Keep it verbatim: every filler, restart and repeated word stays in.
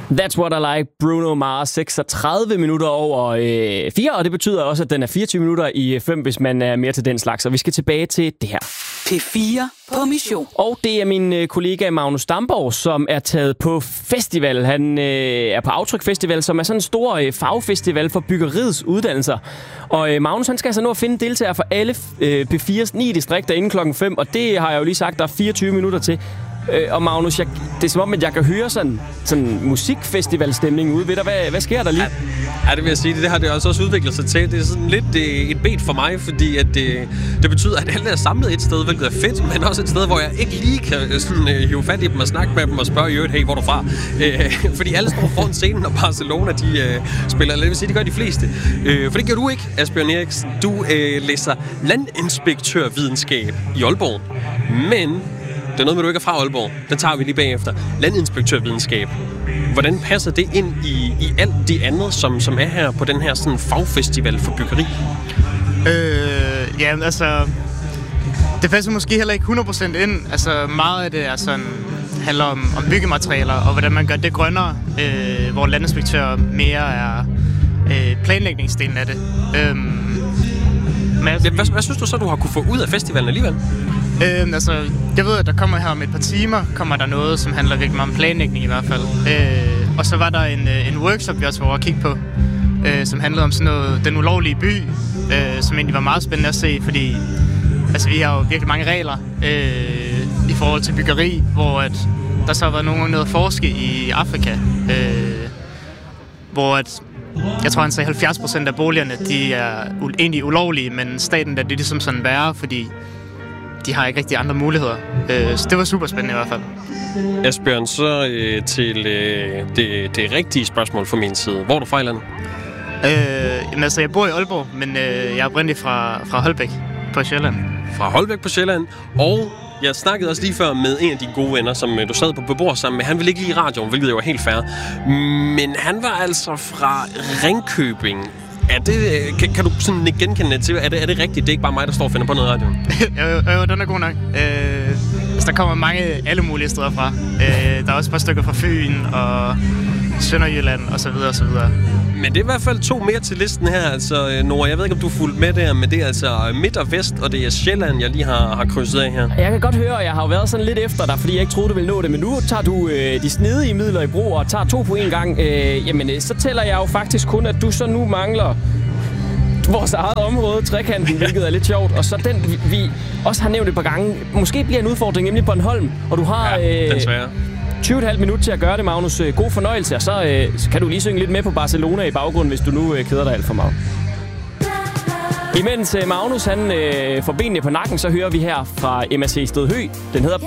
That's What I Like, Bruno Mars, seksogtredive minutter over øh, fire, og det betyder også, at den er fireogtyve minutter i fem, hvis man er mere til den slags. Og vi skal tilbage til det her. P fire på mission. Og det er min øh, kollega Magnus Damborg, som er taget på festival. Han øh, er på Aftryk Festival, som er sådan en stor øh, fagfestival for byggeriets uddannelser. Og øh, Magnus, han skal altså nu at finde deltagere for alle øh, P fires ni distrikter inden klokken fem, og det har jeg jo lige sagt, der er fireogtyve minutter til. Øh, og Magnus, jeg, det er som om, at jeg kan høre sådan, sådan musikfestivalstemning ude ved dig. Hvad, hvad sker der lige? Ja, det vil jeg sige. Det har det også, også udviklet sig til. Det er sådan lidt det, et bet for mig, fordi at det, det betyder, at alle er samlet et sted, hvilket er fedt, men også et sted, hvor jeg ikke lige kan sådan, øh, hive fat i dem og snakke med dem og spørge i øvrigt, hey, hvor er du fra? Øh, fordi alle står foran scenen, og Barcelona, de øh, spiller, eller det vil sige, det gør de fleste. Øh, for det gør du ikke, Asbjørn Eriksen. Du øh, læser landinspektørvidenskab i Aalborg, men det er noget med, du ikke er fra Aalborg. Den tager vi lige bagefter. Landinspektørvidenskab. Hvordan passer det ind i, i alt det andet, som, som er her på den her sådan, fagfestival for byggeri? Øh, ja, altså... Det passer måske heller ikke hundrede procent ind. Altså, meget af det er sådan, handler om, om byggematerialer, og hvordan man gør det grønnere, øh, hvor landinspektør mere er øh, planlægningsdelen af det. Øh, men altså, hvad, hvad synes du så, du har kunne få ud af festivalen alligevel? Øh, altså, jeg ved, at der kommer her om et par timer, kommer der noget, som handler virkelig meget om planlægning i hvert fald. Øh, og så var der en, en workshop, vi også var over at kigge på, øh, som handlede om sådan noget, den ulovlige by, øh, som egentlig var meget spændende at se, fordi altså, vi har jo virkelig mange regler øh, i forhold til byggeri, hvor at der så har været nogen nede at forske i Afrika, øh, hvor at jeg tror, han sagde halvfjerds procent af boligerne, de er u- egentlig ulovlige, men staten der, det er ligesom sådan værre, fordi de har ikke rigtig andre muligheder. Øh, så det var super spændende i hvert fald. Asbjørn, så øh, til øh, det, det rigtige spørgsmål fra min side. Hvor er du fra i landet? Øh, jamen, altså, jeg bor i Aalborg, men øh, jeg er oprindeligt fra, fra Holbæk på Sjælland. Fra Holbæk på Sjælland. Og jeg snakkede også lige før med en af de gode venner, som øh, du sad på beboer sammen med. Han ville ikke lide radioen, hvilket jo var helt fair. Men han var altså fra Ringkøbing. Er det, kan, kan du sådan genkende det til? Er det, er det rigtigt? Det er ikke bare mig, der står og finder på noget radio? jo, jo, den er god nok. Øh, altså, der kommer mange alle mulige steder fra. Øh, der er også et par stykker fra Fyn og Sønderjylland og så videre og så videre. Men det er i hvert fald to mere til listen her. Altså, Nora, jeg ved ikke, om du er fulgt med der, men det er altså midt og vest, og det er Sjælland, jeg lige har, har krydset af her. Jeg kan godt høre, at jeg har jo været sådan lidt efter dig, fordi jeg ikke troede, du ville nå det. Men nu tager du øh, de snedige midler i brug og tager to på en gang. Øh, jamen, så tæller jeg jo faktisk kun, at du så nu mangler vores eget område, trekanten, hvilket er lidt sjovt. Og så den, vi, vi også har nævnt et par gange, måske bliver en udfordring, nemlig Bornholm. Og du har ja, den svære. Øh, tyve komma fem minut til at gøre det, Magnus. God fornøjelse, og så, øh, så kan du lige synge lidt med på Barcelona i baggrunden, hvis du nu øh, keder dig alt for meget. Imens øh, Magnus han, øh, får benene på nakken, så hører vi her fra M A C Stedhøj. Den hedder